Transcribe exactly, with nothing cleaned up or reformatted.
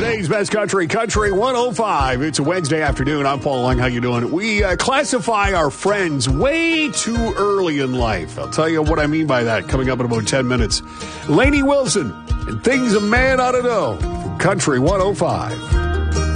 Today's Best Country, Country one oh five. It's a Wednesday afternoon. I'm Paul Long. How you doing? We uh, classify our friends way too early in life. I'll tell you what I mean by that coming up in about ten minutes. Lainey Wilson and Things a Man Ought to Know from Country one oh five.